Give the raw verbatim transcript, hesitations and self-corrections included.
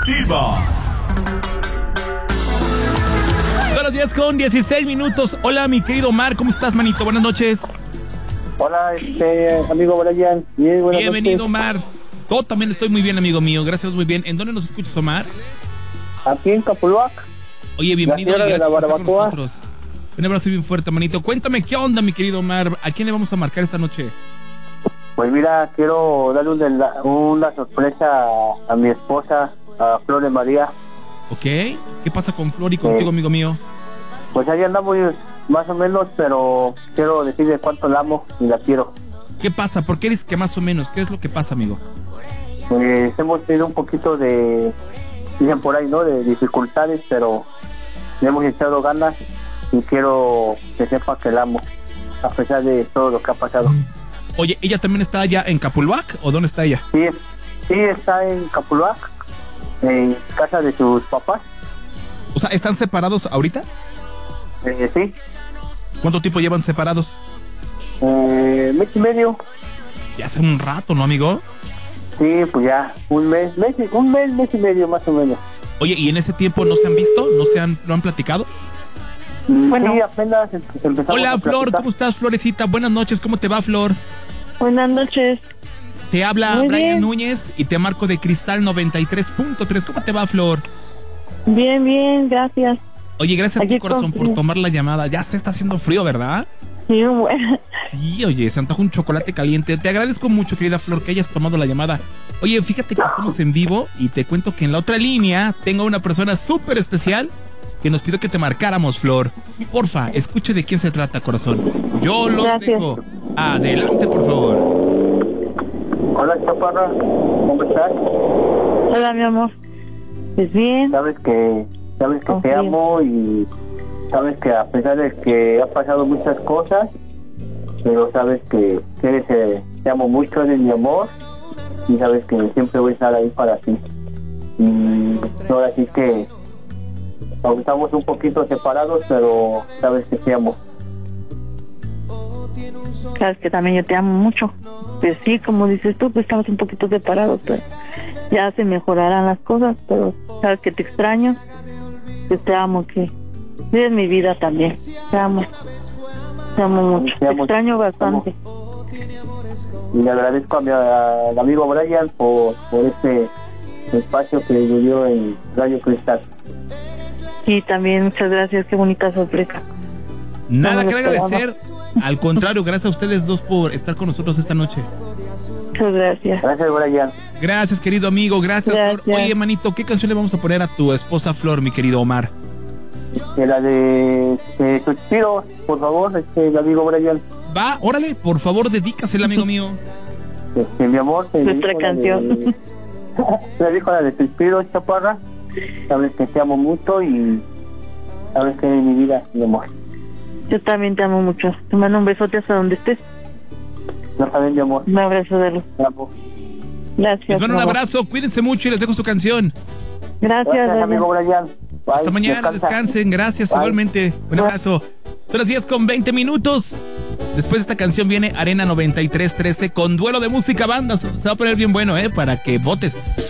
Activa. Buenos días con dieciséis minutos. Hola, mi querido Omar, ¿cómo estás, manito? Buenas noches. Hola, este, amigo Brian. Bien, buenas Bienvenido, noches. Omar. Yo también estoy muy bien, amigo mío. Gracias, muy bien. ¿En dónde nos escuchas, Omar? Aquí en Capuluac. Oye, bienvenido y La tierra de gracias la por estar con barbacoa. nosotros. Un abrazo bien fuerte, manito. Cuéntame, ¿qué onda, mi querido Omar? ¿A quién le vamos a marcar esta noche? Pues mira, quiero darle una, una sorpresa a, a mi esposa, a Flor de María. ¿Ok? ¿Qué pasa con Flor y contigo, Sí. amigo mío? Pues ahí andamos más o menos, pero quiero decirle cuánto la amo y la quiero. ¿Qué pasa? ¿Por qué eres que más o menos? ¿Qué es lo que pasa, amigo? Pues hemos tenido un poquito de, dicen por ahí, ¿no? De dificultades, pero le hemos echado ganas y quiero que sepa que la amo, a pesar de todo lo que ha pasado. Oye, ¿ella también está allá en Capulhuac o dónde está ella? Sí, sí está en Capuluac, en casa de sus papás. O sea, ¿están separados ahorita? Eh, sí, ¿Cuánto tiempo llevan separados? eh, mes y medio. Ya hace un rato, ¿no, amigo? Sí, pues ya, un mes, mes, y- un mes, mes y medio más o menos. Oye, ¿y en ese tiempo no se han visto? ¿No se han, lo han platicado? Bueno, sí, apenas em- empezamos Hola, a Flor, platicar. ¿cómo estás, Florecita? Buenas noches, ¿cómo te va, Flor? Buenas noches. Te habla Muy Brian bien. Núñez y te marco de Cristal noventa y tres punto tres. ¿Cómo te va, Flor? Bien, bien, gracias. Oye, gracias a Aquí ti, corazón, con- por tomar la llamada. Ya se está haciendo frío, ¿verdad? Sí, bueno. Sí, oye, se antoja un chocolate caliente. Te agradezco mucho, querida Flor, que hayas tomado la llamada. Oye, fíjate que estamos en vivo y te cuento que en la otra línea tengo una persona súper especial que nos pidió que te marcáramos, Flor. Porfa, escuche de quién se trata, corazón. Yo los Gracias. dejo. Adelante, por favor. Hola, Chaparra, ¿cómo estás? Hola, mi amor. Pues bien. Sabes que, sabes que te Confío. amo y sabes que a pesar de que ha pasado muchas cosas, pero sabes que, que eres, eh, te amo mucho, eres mi amor y sabes que siempre voy a estar ahí para ti. Y ahora sí que, aunque estamos un poquito separados, pero sabes que te amo. Sabes que también yo te amo mucho. Pues sí, como dices tú, pues estamos un poquito separados, pero ya se mejorarán las cosas, pero sabes que te extraño, que te amo, que eres mi vida también. Te amo. Te amo mucho. Te Te amo. extraño bastante. Y le agradezco a mi a- al amigo Brian por, por este espacio que me dio en Radio Cristal. Sí, también, muchas gracias. Qué bonita sorpresa. Nada No me que lo esperaba. agradecer. Al contrario, gracias a ustedes dos por estar con nosotros esta noche. Muchas gracias. Gracias, Brian. Gracias, querido amigo. Gracias, Gracias. Flor. Oye, manito, ¿qué canción le vamos a poner a tu esposa Flor, mi querido Omar? De la de, de Suspiro, por favor, este, el amigo Brian. Va, órale, por favor, dedícasela, amigo mío. Este, mi amor, te Nuestra dedico la canción. de- te dedico la de Suspiro, Chaparra. Sabes que te amo mucho y sabes que eres mi vida, mi amor. Yo también te amo mucho. Te mando un besote hasta donde estés. No sabes, mi amor. Un abrazo de luz. Te amo. Gracias. Les mando un mi amor. abrazo, cuídense mucho y les dejo su canción. Gracias, Gracias, Daniel. amigo Brian. Bye. Hasta mañana, Descansa. descansen, gracias Bye. igualmente. Un abrazo. Son las diez con veinte minutos. Después de esta canción viene Arena noventa y tres trece con duelo de música bandas. Se va a poner bien bueno, ¿eh? Para que votes.